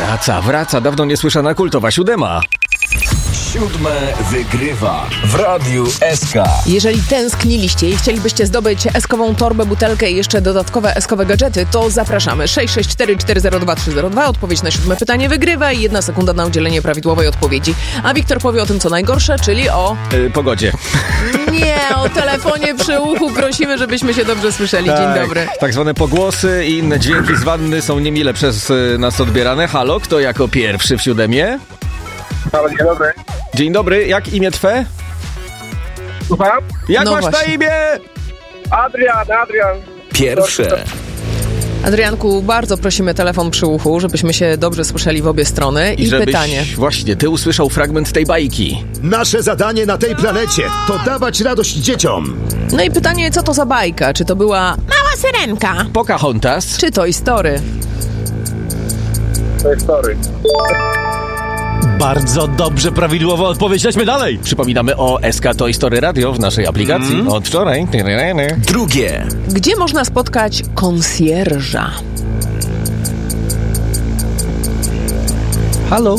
Wraca dawno niesłyszana kultowa siódema. Siódme wygrywa w Radiu SK. Jeżeli tęskniliście i chcielibyście zdobyć eskową torbę, butelkę i jeszcze dodatkowe eskowe gadżety, to zapraszamy. 664402302. Odpowiedź na siódme pytanie wygrywa i 1 sekunda na udzielenie prawidłowej odpowiedzi. A Wiktor powie o tym, co najgorsze, czyli o... Pogodzie. Nie, o telefonie przy uchu. Prosimy, żebyśmy się dobrze słyszeli. Dzień dobry. Tak zwane pogłosy i inne dźwięki z wanny są niemile przez nas odbierane. Halo, kto jako pierwszy w siódemie? Halo, dzień dobry. Dzień dobry, jak imię twe? Słucham? Jak No masz właśnie. na imię? Adrian. Pierwsze. Adrianku, bardzo prosimy telefon przy uchu, żebyśmy się dobrze słyszeli w obie strony. I żebyś pytanie. Właśnie, ty usłyszał fragment tej bajki. Nasze zadanie na tej planecie to dawać radość dzieciom. No i pytanie, co to za bajka? Czy to była Mała Syrenka? Pocahontas. Czy Toy Story? To jest story. Bardzo dobrze, prawidłowa odpowiedź. Lećmy dalej. Przypominamy o SK Toy Story Radio w naszej aplikacji od wczoraj. Drugie. Gdzie można spotkać konsjerża? Halo.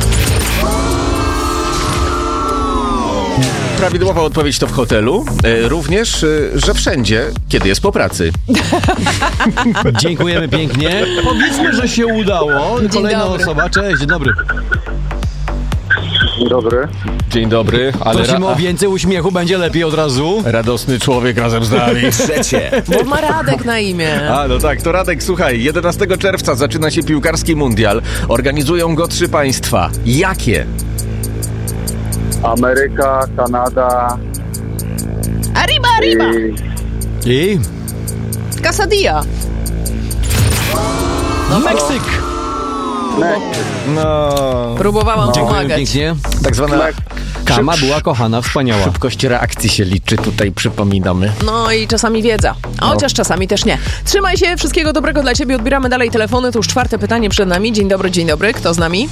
Prawidłowa odpowiedź to w hotelu. Również, że wszędzie, kiedy jest po pracy. Dziękujemy pięknie. Powiedzmy, że się udało. Kolejna dobry. osoba. Cześć, dzień dobry. Dzień dobry. Dzień dobry, ale Prosimy o więcej uśmiechu, będzie lepiej od razu. radosny człowiek razem z nami. Trzecie. Bo ma Radek na imię. A, no tak, to Radek, słuchaj, 11 czerwca zaczyna się piłkarski mundial. Organizują go 3 państwa. Jakie? Ameryka, Kanada Arriba! I Quesadilla. Meksyk. No, Próbowałam Dziękujemy pomagać. pięknie. tak zwana Kama była kochana, wspaniała. szybkość reakcji się liczy, tutaj przypominamy. No i czasami wiedza, a chociaż czasami też nie. Trzymaj się, wszystkiego dobrego dla ciebie. Odbieramy dalej telefony. To już 4. pytanie przed nami. Dzień dobry. Kto z nami?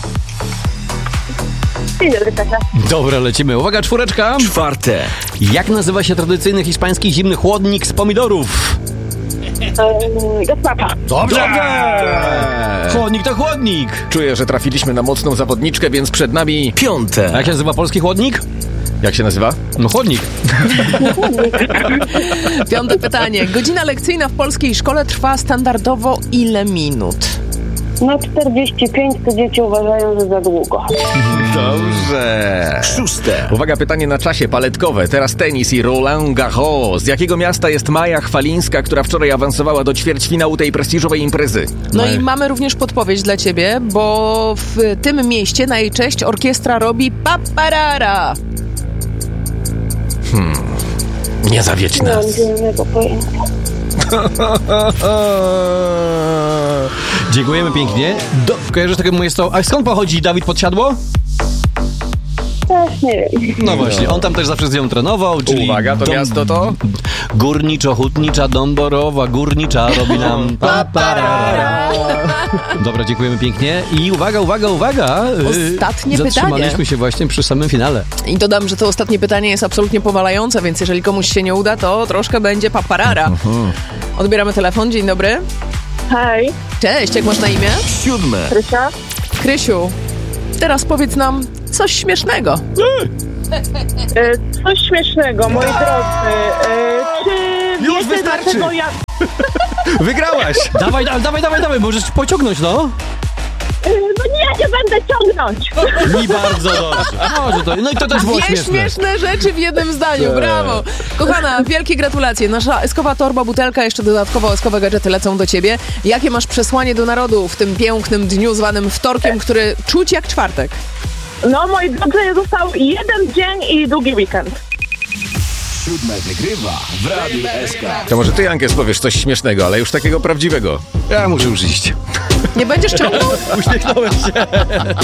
Dzień dobry, Kasia. Dobra, lecimy. Uwaga, 4. Czwarte. Jak nazywa się tradycyjny hiszpański zimny chłodnik z pomidorów? Gosłapa. Dobrze! Chłodnik to chłodnik. Czuję, że trafiliśmy na mocną zawodniczkę, więc przed nami... A Piąte. jak się nazywa polski chłodnik? Jak się nazywa? No chłodnik. 5. pytanie. Godzina lekcyjna w polskiej szkole trwa standardowo ile minut? No 45 to dzieci uważają, że za długo. Dobrze. Szóste. Uwaga, pytanie na czasie, paletkowe. Teraz tenis i Roland Garros. Z jakiego miasta jest Maja Chwalińska, która wczoraj awansowała do ćwierćfinału tej prestiżowej imprezy? No i mamy również podpowiedź dla ciebie, bo w tym mieście na jej cześć orkiestra robi paparara. Nie zawiedź Nie mam nas. zielonego pojęcia. Dziękujemy pięknie. Kojarzysz takiemu jest to... A skąd pochodzi Dawid Podsiadło? Też nie wiem. No właśnie, on tam też zawsze z nią trenował, czyli... Uwaga, to miasto to? Górniczo-hutnicza, Dąborowa, górnicza robi nam... Dobra, dziękujemy pięknie. I uwaga! Ostatnie Zatrzymaliśmy pytanie. się właśnie przy samym finale. I dodam, że to ostatnie pytanie jest absolutnie powalające, więc jeżeli komuś się nie uda, to troszkę będzie paparara. Odbieramy telefon. Dzień dobry. Hej, Cześć, jak masz na imię? Siódme. Krysia. Krysiu, teraz powiedz nam coś śmiesznego. Coś śmiesznego, moi drodzy. Czy Już wiecie, wystarczy. dlaczego ja... Wygrałaś! Dawaj, możesz pociągnąć, no. No nie będę ciągnąć. Mi bardzo dobrze. Może to, no i to też było Dwie śmieszne. śmieszne rzeczy w jednym zdaniu, brawo! Kochana, wielkie gratulacje. Nasza eskowa torba, butelka, jeszcze dodatkowo eskowe gadżety lecą do ciebie. Jakie masz przesłanie do narodu w tym pięknym dniu zwanym wtorkiem, który czuć jak czwartek? No, moi drodzy, został 1 dzień i długi weekend. Siódme wygrywa w Radiu SK. To może ty, Jankes, powiesz coś śmiesznego, ale już takiego prawdziwego. Ja muszę już iść. Nie będziesz ciągnął? Uśmiechnąłem się.